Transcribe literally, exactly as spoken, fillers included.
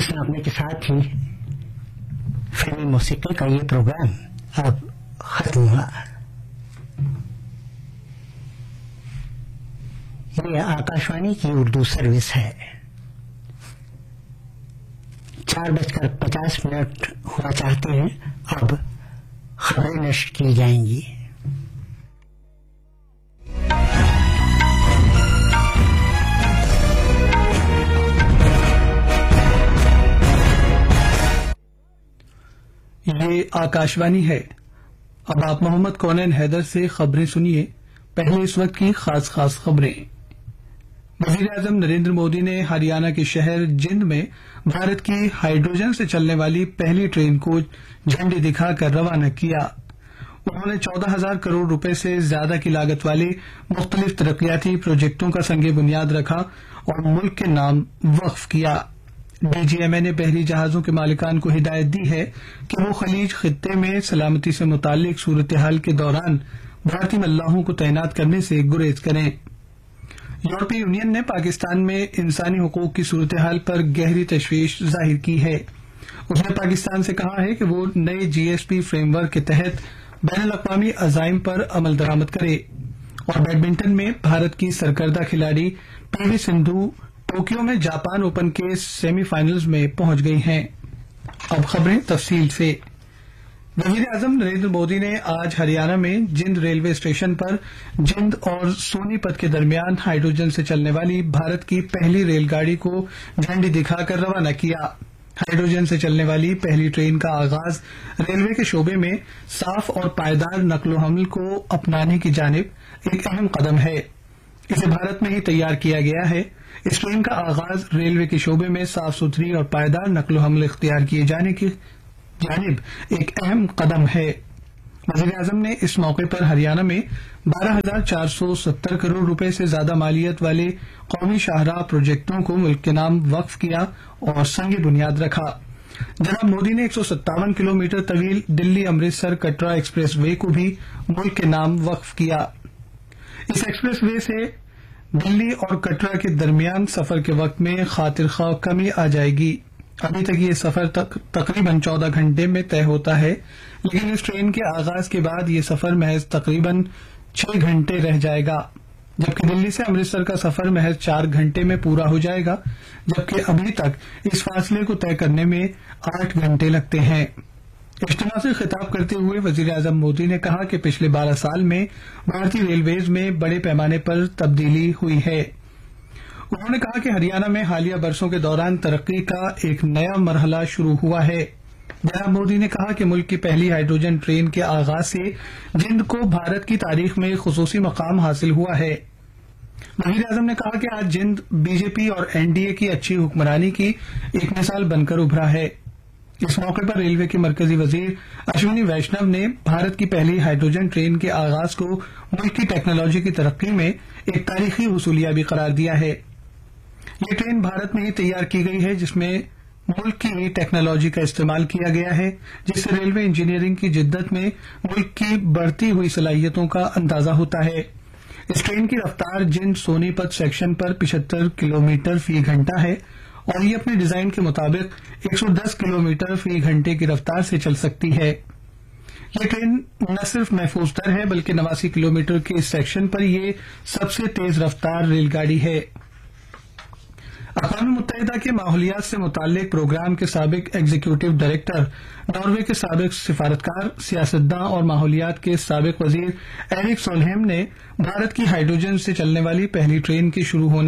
سنانے کے ساتھ ہی فلمی موسیقی کا یہ پروگرام اب ختم ہوا. یہ آکاشوانی کی اردو سروس ہے. چار بج کر پچاس منٹ ہوا چاہتے ہیں. اب خبریں نشر کی جائیں گی. یہ آکاشوانی ہے. اب آپ محمد کونین حیدر سے خبریں سنیے. پہلے اس وقت کی خاص خاص خبریں. وزیر اعظم نریندر مودی نے ہریانہ کے شہر جند میں بھارت کی ہائیڈروجن سے چلنے والی پہلی ٹرین کو جھنڈی دکھا کر روانہ کیا. انہوں نے چودہ ہزار کروڑ روپے سے زیادہ کی لاگت والے مختلف ترقیاتی پروجیکٹوں کا سنگ بنیاد رکھا اور ملک کے نام وقف کیا. ڈی جی ایم اے نے بحری جہازوں کے مالکان کو ہدایت دی ہے کہ وہ خلیج خطے میں سلامتی سے متعلق صورتحال کے دوران بھارتی ملاحوں کو تعینات کرنے سے گریز کریں. یورپی یونین نے پاکستان میں انسانی حقوق کی صورتحال پر گہری تشویش ظاہر کی ہے. اس نے پاکستان سے کہا ہے کہ وہ نئے جی ایس پی فریم ورک کے تحت بین الاقوامی عزائم پر عمل درآمد کرے. اور بیڈمنٹن میں بھارت کی سرکردہ کھلاڑی پی وی سندھو ٹوکیو میں جاپان اوپن کے سیمی فائنلز میں پہنچ گئی ہیں. اب خبریں تفصیل سے. وزیر اعظم نریندر مودی نے آج ہریانہ میں جند ریلوے اسٹیشن پر جند اور سونی پت کے درمیان ہائیڈروجن سے چلنے والی بھارت کی پہلی ریل گاڑی کو جھنڈی دکھا کر روانہ کیا. ہائیڈروجن سے چلنے والی پہلی ٹرین کا آغاز ریلوے کے شعبے میں صاف اور پائیدار نقل و حمل کو اپنانے کی جانب ایک اہم قدم ہے. اسے بھارت میں ہی تیار کیا گیا ہے. اس ٹرین کا آغاز ریلوے کے شعبے میں صاف ستھری اور پائیدار نقل و حمل اختیار کیے جانے کی جانب ایک اہم قدم ہے. وزیر اعظم نے اس موقع پر ہریانہ میں بارہ ہزار چار سو ستر کروڑ روپے سے زیادہ مالیت والے قومی شاہراہ پروجیکٹوں کو ملک کے نام وقف کیا اور سنگ بنیاد رکھا. جناب مودی نے ایک سو ستاون کلو میٹر طویل دلی امرتسر کٹرا ایکسپریس وے کو بھی ملک کے نام وقف کیا. اس ایکسپریس وے سے دلی اور کٹرا کے درمیان سفر کے وقت میں خاطر خواہ کمی آ جائے گی. ابھی تک یہ سفر تک تقریباً چودہ گھنٹے میں طے ہوتا ہے، لیکن اس ٹرین کے آغاز کے بعد یہ سفر محض تقریباً چھ گھنٹے رہ جائے گا، جبکہ دلی سے امرتسر کا سفر محض چار گھنٹے میں پورا ہو جائے گا، جبکہ ابھی تک اس فاصلے کو طے کرنے میں آٹھ گھنٹے لگتے ہیں. اجتماع سے خطاب کرتے ہوئے وزیر اعظم مودی نے کہا کہ پچھلے بارہ سال میں بھارتی ریلویز میں بڑے پیمانے پر تبدیلی ہوئی ہے. انہوں نے کہا کہ ہریانہ میں حالیہ برسوں کے دوران ترقی کا ایک نیا مرحلہ شروع ہوا ہے. جناب مودی نے کہا کہ ملک کی پہلی ہائیڈروجن ٹرین کے آغاز سے جند کو بھارت کی تاریخ میں خصوصی مقام حاصل ہوا ہے. وزیر اعظم نے کہا کہ آج جند بی جے پی اور این ڈی اے کی اچھی حکمرانی کی ایک مثال بن کر ابھرا ہے. اس موقع پر ریلوے کے مرکزی وزیر اشونی ویشنو نے بھارت کی پہلی ہائیڈروجن ٹرین کے آغاز کو ملک کی ٹیکنالوجی کی ترقی میں ایک تاریخی حصولیابی بھی قرار دیا ہے. یہ ٹرین بھارت میں ہی تیار کی گئی ہے، جس میں ملک کی ٹیکنالوجی کا استعمال کیا گیا ہے، جس سے ریلوے انجینئرنگ کی جدت میں ملک کی بڑھتی ہوئی صلاحیتوں کا اندازہ ہوتا ہے. اس ٹرین کی رفتار جند سونی پت سیکشن پر پچہتر کلومیٹر فی گھنٹہ ہے اور یہ اپنے ڈیزائن کے مطابق ایک سو دس کلومیٹر فی گھنٹے کی رفتار سے چل سکتی ہے. یہ ٹرین نہ صرف محفوظ تر ہے بلکہ نواسی کلومیٹر کے اس سیکشن پر یہ سب سے تیز رفتار ریل گاڑی ہے. اقوام متحدہ کے ماحولیات سے متعلق پروگرام کے سابق ایگزیکٹو ڈائریکٹر، ناروے کے سابق سفارتکار، سیاستداں اور ماحولیات کے سابق وزیر ایرک سولہیم نے بھارت کی ہائیڈروجن سے چلنے والی پہلی ٹرین کے شروع ہونے